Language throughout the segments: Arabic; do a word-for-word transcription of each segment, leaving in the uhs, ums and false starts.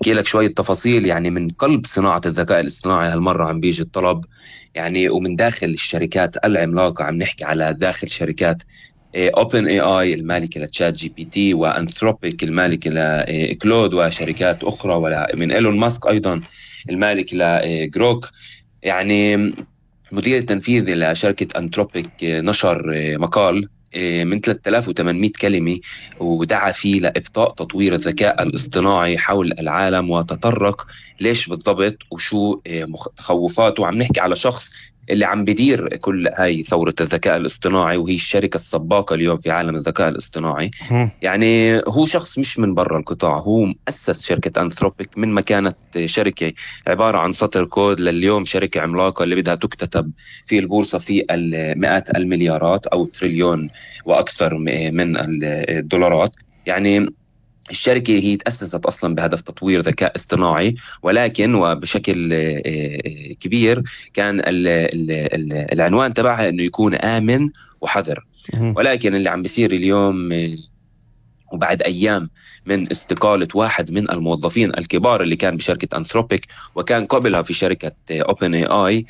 احكي لك شوية تفاصيل. يعني من قلب صناعة الذكاء الاصطناعي هالمرة عم بيجي الطلب، يعني ومن داخل الشركات العملاقة. عم نحكي على داخل شركات اوبن اي اي المالكة لتشات جي بي تي، وانثروبيك المالكة لكلود، وشركات اخرى، ومن ايلون ماسك ايضا المالك لجروك. يعني المدير التنفيذي لشركة أنتروبيك نشر مقال من ثلاثة آلاف وثمانمئة كلمة، ودعا فيه لإبطاء تطوير الذكاء الاصطناعي حول العالم، وتطرق ليش بالضبط وشو تخوفاته. عم نحكي على شخص اللي عم بدير كل هاي ثورة الذكاء الاصطناعي، وهي الشركة السباقة اليوم في عالم الذكاء الاصطناعي. مم. يعني هو شخص مش من برا القطاع، هو مؤسس شركة أنثروبيك من ما كانت شركة عبارة عن سطر كود، لليوم شركة عملاقة اللي بدها تكتتب في البورصة في المئات المليارات أو تريليون وأكثر من الدولارات. يعني الشركة هي تأسست أصلا بهدف تطوير ذكاء اصطناعي، ولكن وبشكل كبير كان ال ال ال العنوان تبعها أنه يكون آمن وحذر. مم. ولكن اللي عم بيصير اليوم، وبعد أيام من استقالة واحد من الموظفين الكبار اللي كان بشركة أنثروبيك وكان قبلها في شركة أوبن اي اي،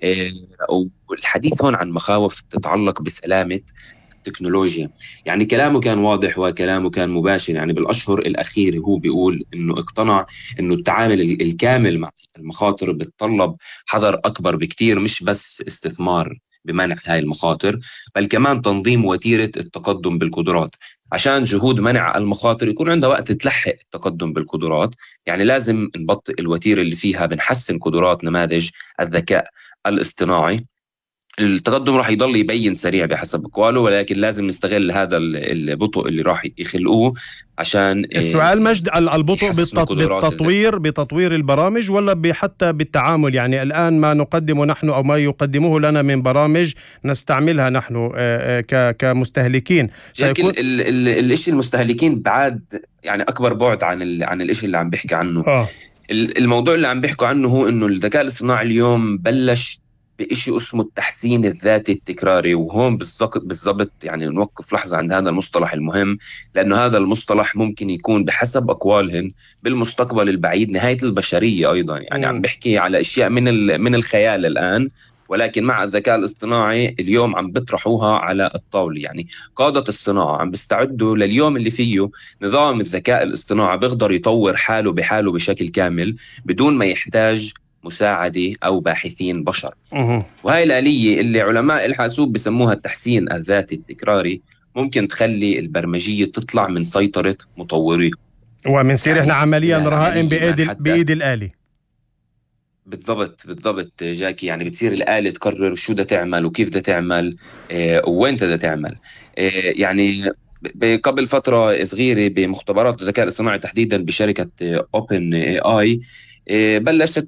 والحديث هون عن مخاوف تتعلق بسلامة التكنولوجيا. يعني كلامه كان واضح وكلامه كان مباشر. يعني بالأشهر الأخيرة هو بيقول إنه اقتنع إنه التعامل الكامل مع المخاطر بتطلب حذر أكبر بكتير، مش بس استثمار بمنع هاي المخاطر، بل كمان تنظيم وتيرة التقدم بالقدرات. عشان جهود منع المخاطر يكون عندها وقت تلحق التقدم بالقدرات، يعني لازم نبطئ الوتيرة اللي فيها بنحسن قدرات نماذج الذكاء الاصطناعي. التقدم راح يضل يبين سريع بحسب أقواله، ولكن لازم نستغل هذا البطء اللي راح يخلقوه عشان السؤال مجد، البطء يحسنوا قدرات الذكاء. بالتطوير بتطوير البرامج ولا حتى بالتعامل؟ يعني الآن ما نقدمه نحن أو ما يقدموه لنا من برامج نستعملها نحن كمستهلكين سيكون ال ال الاشي المستهلكين بعد يعني أكبر بعد عن ال عن الاشي اللي عم بيحكي عنه. آه. الموضوع اللي عم بيحكوا عنه هو إنه الذكاء الاصطناعي اليوم بلش بإشي اسمه التحسين الذاتي التكراري. وهون بالضبط يعني نوقف لحظة عند هذا المصطلح المهم، لأنه هذا المصطلح ممكن يكون بحسب أقوالهم بالمستقبل البعيد نهاية البشرية أيضا. يعني عم بحكي على أشياء من من الخيال الآن، ولكن مع الذكاء الاصطناعي اليوم عم بيطرحوها على الطاولة. يعني قادة الصناعة عم بيستعدوا لليوم اللي فيه نظام الذكاء الاصطناعي بيقدر يطور حاله بحاله بشكل كامل بدون ما يحتاج مساعدة أو باحثين بشر. وهاي الآلية اللي علماء الحاسوب بسموها التحسين الذاتي التكراري ممكن تخلي البرمجية تطلع من سيطرة مطوري، ومن سير يعني احنا عمليا رهائن بإيد بإيد الآلة. بالضبط بالضبط جاكي. يعني بتصير الآلة تقرر شو دا تعمل وكيف دا تعمل اه وين دا تعمل. اه يعني قبل فترة صغيرة بمختبرات الذكاء الاصطناعي تحديدا بشركة اوبن اي اي بلشت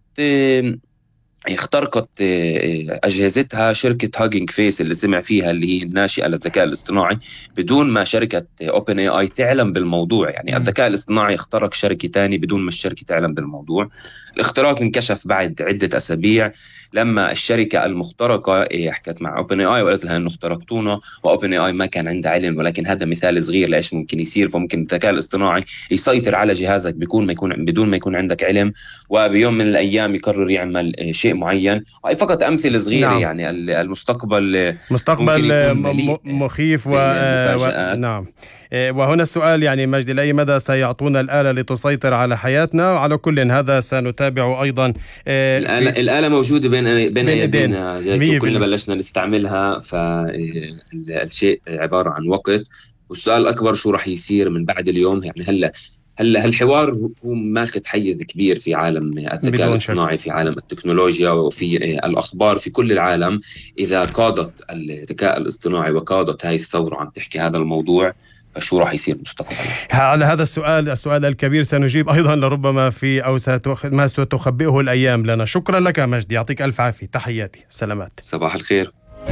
اخترقت أجهزتها شركة هاجينج فيس اللي سمع فيها، اللي هي الناشئة للذكاء الاصطناعي، بدون ما شركة اوبن اي اي تعلم بالموضوع. يعني الذكاء الاصطناعي اخترق شركة تانية بدون ما الشركة تعلم بالموضوع. الاختراق انكشف بعد عدة أسابيع لما الشركة المخترقة حكت مع اوبن اي اي وقالت لها انه اخترقتونا، واوبن اي اي ما كان عندها علم. ولكن هذا مثال صغير لايش ممكن يصير. فممكن الذكاء الاصطناعي يسيطر على جهازك بيكون ما يكون بدون ما يكون عندك علم، وبيوم من الايام يقرر يعمل شيء معين. هاي فقط امثله صغيره. نعم. يعني المستقبل مستقبل مخيف و... و... نعم. وهنا السؤال يعني مجد، لأي مدى سيعطونا الآلة لتسيطر على حياتنا؟ وعلى كل هذا سنتابع أيضا. الآلة, في... الآلة موجودة بين بين يدينا، كلنا بلشنا نستعملها. فالشيء عبارة عن وقت، والسؤال الأكبر شو رح يصير من بعد اليوم. يعني هلا هلا هالحوار هو ماخذ حيز كبير في عالم الذكاء الاصطناعي، في عالم التكنولوجيا وفي الأخبار في كل العالم. إذا قادت الذكاء الاصطناعي وقادت هاي الثورة عم تحكي هذا الموضوع، فشو راح يصير مستقبلا؟ على هذا السؤال السؤال الكبير سنجيب أيضا لربما في أو ما ستخبئه الأيام لنا. شكرا لك مجدي، يعطيك ألف عافية، تحياتي، سلامات. صباح الخير.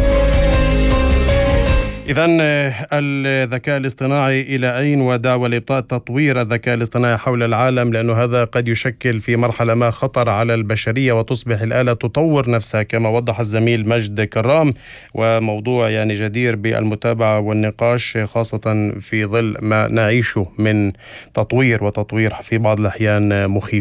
إذن الذكاء الاصطناعي إلى أين، ودعوة لإبطاء تطوير الذكاء الاصطناعي حول العالم، لأنه هذا قد يشكل في مرحلة ما خطر على البشرية وتصبح الآلة تطور نفسها كما وضح الزميل مجد كرام. وموضوع يعني جدير بالمتابعة والنقاش، خاصة في ظل ما نعيشه من تطوير وتطوير في بعض الأحيان مخيف.